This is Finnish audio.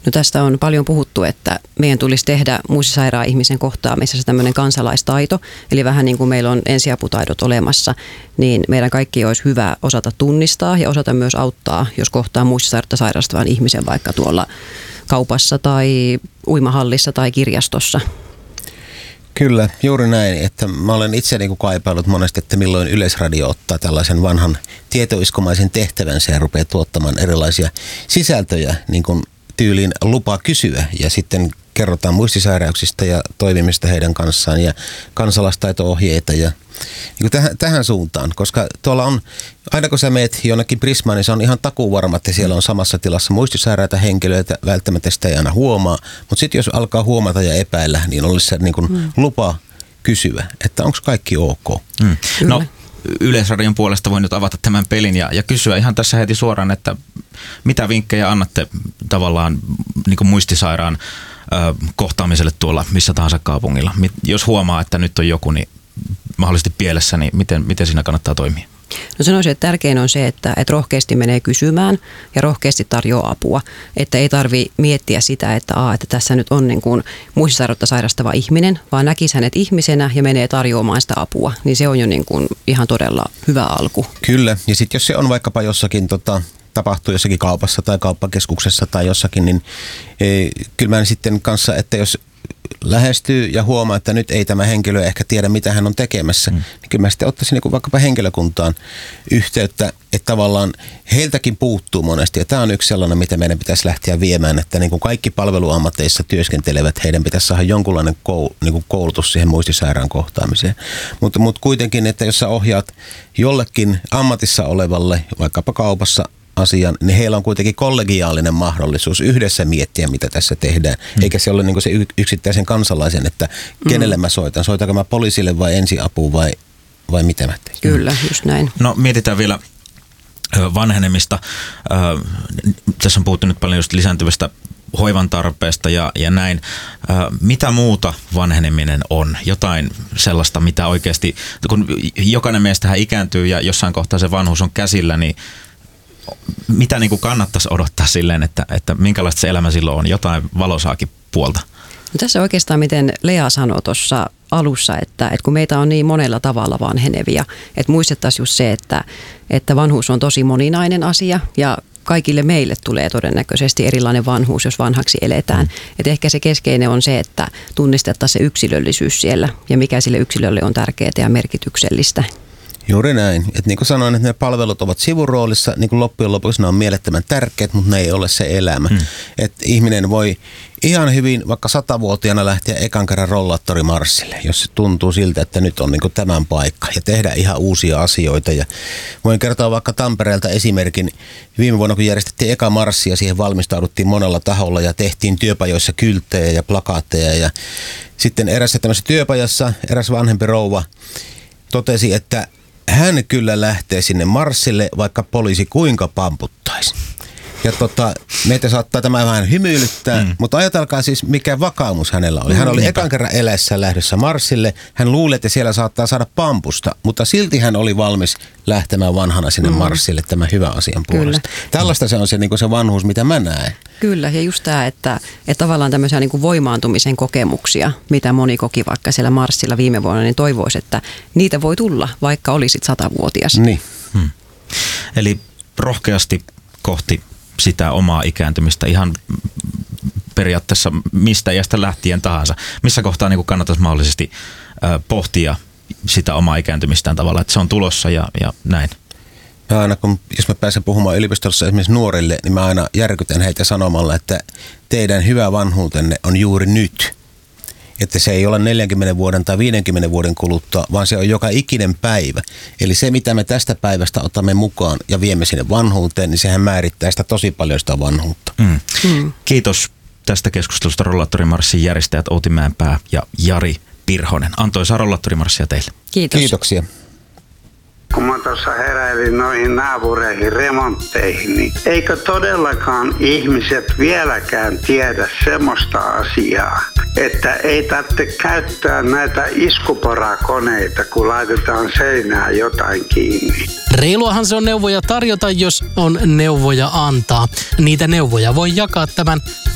No tästä on paljon puhuttu, että meidän tulisi tehdä muistisairaan ihmisen kohtaamisessa tämmöinen kansalaistaito, eli vähän niin kuin meillä on ensiaputaidot olemassa, niin meidän kaikki olisi hyvä osata tunnistaa ja osata myös auttaa, jos kohtaa muistisairautta sairastavan ihmisen vaikka tuolla kaupassa tai uimahallissa tai kirjastossa. Kyllä, juuri näin, että mä olen itse kaipaillut monesti, että milloin Yleisradio ottaa tällaisen vanhan tietoiskomaisen tehtävänsä ja rupeaa tuottamaan erilaisia sisältöjä, niin kuin tyyliin lupa kysyä, ja sitten kerrotaan muistisairauksista ja toimimista heidän kanssaan ja kansalaistaito-ohjeita ja tähän suuntaan, koska tuolla on, aina kun sä meet jonnekin Prismaan, niin se on ihan takuuvarma, että siellä on samassa tilassa muistisairaita henkilöitä, välttämättä sitä ei aina huomaa, mutta sitten jos alkaa huomata ja epäillä, niin olisi se lupa kysyä, että onko kaikki ok. No, Yleisradion puolesta voin nyt avata tämän pelin ja kysyä ihan tässä heti suoraan, että mitä vinkkejä annatte tavallaan niin kuin muistisairaan kohtaamiselle tuolla missä tahansa kaupungilla? Jos huomaa, että nyt on joku niin mahdollisesti pielessä, niin miten siinä kannattaa toimia? No sanoisin, että tärkein on se, että rohkeasti menee kysymään ja rohkeasti tarjoaa apua. Että ei tarvitse miettiä sitä, että tässä nyt on niin kuin muistisairautta sairastava ihminen, vaan näkisi hänet ihmisenä ja menee tarjoamaan sitä apua. Niin se on jo niin kuin ihan todella hyvä alku. Kyllä, ja sitten jos se on vaikkapa jossakin tapahtuu jossakin kaupassa tai kauppakeskuksessa tai jossakin, niin kyllä mä sitten kanssa, että jos lähestyy ja huomaa, että nyt ei tämä henkilö ehkä tiedä, mitä hän on tekemässä, niin kyllä mä sitten ottaisin vaikkapa henkilökuntaan yhteyttä, että tavallaan heiltäkin puuttuu monesti. Ja tämä on yksi sellainen, mitä meidän pitäisi lähteä viemään, että niin kuin kaikki palveluammateissa työskentelevät, heidän pitäisi saada jonkunlainen koulutus siihen muistisairaan kohtaamiseen. Mutta kuitenkin, että jos sä ohjaat jollekin ammatissa olevalle, vaikkapa kaupassa, asian, niin heillä on kuitenkin kollegiaalinen mahdollisuus yhdessä miettiä, mitä tässä tehdään. Eikä se ole niin kuin se yksittäisen kansalaisen, että kenelle mä soitan. Soitanko mä poliisille vai ensiapuun vai mitä mä teen? Kyllä, just näin. No mietitään vielä vanhenemista. Tässä on puhuttu nyt paljon just lisääntyvästä hoivan tarpeesta ja näin. Mitä muuta vanheneminen on? Jotain sellaista, mitä oikeasti, kun jokainen meistähän ikääntyy ja jossain kohtaa se vanhuus on käsillä, niin mitä niin kuin kannattaisi odottaa silleen, että minkälaista se elämä silloin on? Jotain valosaakin puolta. No tässä oikeastaan, miten Lea sanoi tuossa alussa, että kun meitä on niin monella tavalla vanhenevia, että muistettaisiin just se, että vanhuus on tosi moninainen asia ja kaikille meille tulee todennäköisesti erilainen vanhuus, jos vanhaksi eletään. Et ehkä se keskeinen on se, että tunnistettaisiin se yksilöllisyys siellä ja mikä sille yksilölle on tärkeää ja merkityksellistä. Juuri näin. Että niin kuin sanoin, että ne palvelut ovat sivuroolissa, niin kuin loppujen lopuksi ne on mielettömän tärkeät, mutta ne ei ole se elämä. Että ihminen voi ihan hyvin vaikka 100-vuotiaana lähteä ekan kerran rollaattorimarssille, jos se tuntuu siltä, että nyt on niin kuin tämän paikka ja tehdä ihan uusia asioita. Ja voin kertoa vaikka Tampereelta esimerkin. Viime vuonna, kun järjestettiin eka marssi ja siihen valmistauduttiin monella taholla ja tehtiin työpajoissa kylttejä ja plakaatteja. Ja sitten erässä tämmöisessä työpajassa eräs vanhempi rouva totesi, että hän kyllä lähtee sinne marssille, vaikka poliisi kuinka pamputtaisi. Ja meitä saattaa tämä vähän hymyilyttää, mutta ajatelkaa siis, mikä vakaumus hänellä oli. Hän oli ekan kerran eläessä lähdössä marssille. Hän luuli, että siellä saattaa saada pampusta, mutta silti hän oli valmis lähtemään vanhana sinne marssille tämän hyvän asian puolesta. Tällaista se on se, niin kuin se vanhuus, mitä mä näen. Kyllä, ja just tämä, että tavallaan tämmöisiä niin kuin voimaantumisen kokemuksia, mitä moni koki vaikka siellä marssilla viime vuonna, niin toivoisi, että niitä voi tulla, vaikka olisit 100-vuotias. Niin. Eli rohkeasti kohti sitä omaa ikääntymistä ihan periaatteessa mistä iästä lähtien tahansa. Missä kohtaa niin kuin kannattaisi mahdollisesti pohtia sitä omaa ikääntymistään tavallaan, että se on tulossa ja näin. Ja aina jos mä pääsen puhumaan yliopistossa esimerkiksi nuorille, niin mä aina järkytän heitä sanomalla, että teidän hyvä vanhuutenne on juuri nyt. Että se ei ole 40 vuoden tai 50 vuoden kuluttua, vaan se on joka ikinen päivä. Eli se, mitä me tästä päivästä otamme mukaan ja viemme sinne vanhuuteen, niin sehän määrittää sitä tosi paljon sitä vanhuutta. Kiitos tästä keskustelusta rollaattorimarssin järjestäjät Outi Mäenpää ja Jari Pirhonen. Antoisaa rollaattorimarssia teille. Kiitos. Kiitoksia. Kun mä tuossa heräilin noihin naapureihin remontteihin, niin eikö todellakaan ihmiset vieläkään tiedä semmoista asiaa, että ei tarvitse käyttää näitä iskuporakoneita, kun laitetaan seinään jotain kiinni. Reiluahan se on neuvoja tarjota, jos on neuvoja antaa. Niitä neuvoja voi jakaa tämän